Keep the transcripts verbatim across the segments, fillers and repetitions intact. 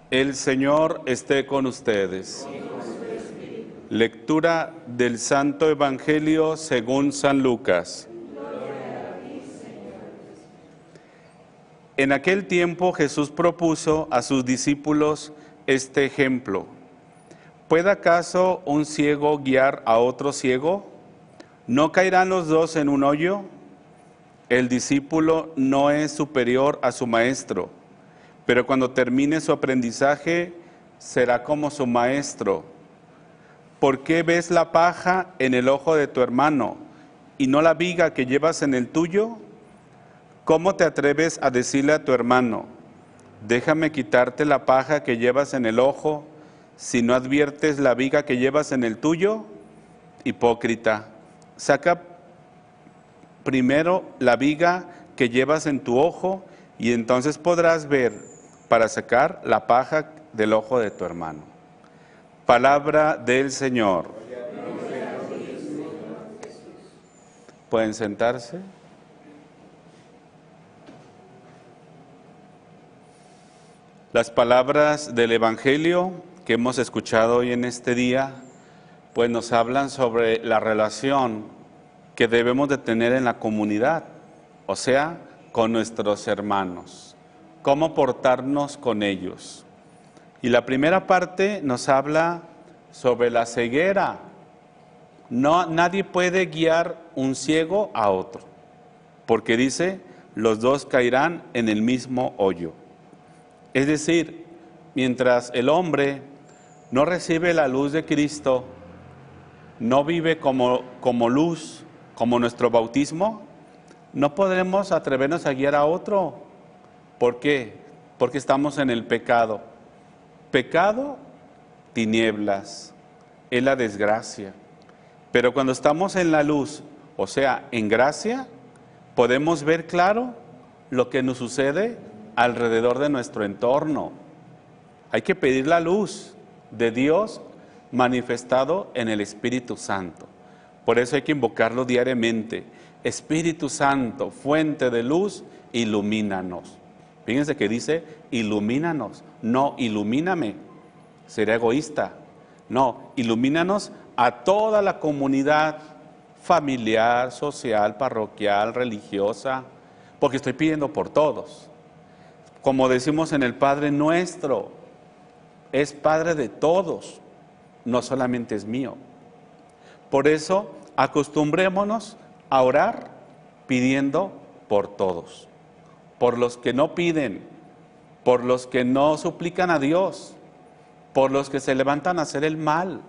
El Señor esté con ustedes. Lectura del Santo Evangelio según San Lucas. En aquel tiempo Jesús propuso a sus discípulos este ejemplo. ¿Puede acaso un ciego guiar a otro ciego? ¿No caerán los dos en un hoyo? El discípulo no es superior a su maestro, pero cuando termine su aprendizaje será como su maestro. ¿Por qué ves la paja en el ojo de tu hermano y no la viga que llevas en el tuyo? ¿Cómo te atreves a decirle a tu hermano, déjame quitarte la paja que llevas en el ojo, si no adviertes la viga que llevas en el tuyo? Hipócrita, saca primero la viga que llevas en tu ojo y entonces podrás ver para sacar la paja del ojo de tu hermano. Palabra del Señor. ¿Pueden sentarse? Las palabras del Evangelio que hemos escuchado hoy en este día, pues nos hablan sobre la relación que debemos de tener en la comunidad, o sea, con nuestros hermanos, cómo portarnos con ellos. Y la primera parte nos habla sobre la ceguera. No, nadie puede guiar un ciego a otro, porque dice, los dos caerán en el mismo hoyo. Es decir, mientras el hombre no recibe la luz de Cristo, no vive como, como luz, como nuestro bautismo, no podremos atrevernos a guiar a otro. ¿Por qué? Porque estamos en el pecado. Pecado, tinieblas, es la desgracia. Pero cuando estamos en la luz, o sea, en gracia, podemos ver claro lo que nos sucede alrededor de nuestro entorno. Hay que pedir la luz de Dios manifestado en el Espíritu Santo. Por eso hay que invocarlo diariamente. Espíritu Santo, fuente de luz, ilumínanos. Fíjense que dice, ilumínanos, no ilumíname, sería egoísta. No, ilumínanos a toda la comunidad familiar, social, parroquial, religiosa, porque estoy pidiendo por todos. Como decimos en el Padre Nuestro, es Padre de todos, no solamente es mío. Por eso, acostumbrémonos a orar pidiendo por todos, por los que no piden, por los que no suplican a Dios, por los que se levantan a hacer el mal,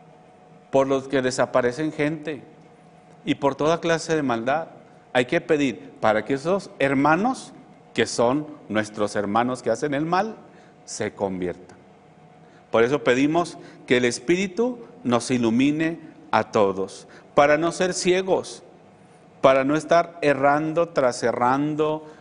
por los que desaparecen gente y por toda clase de maldad. Hay que pedir para que esos hermanos, que son nuestros hermanos que hacen el mal, se conviertan. Por eso pedimos que el Espíritu nos ilumine a todos, para no ser ciegos, para no estar errando tras errando,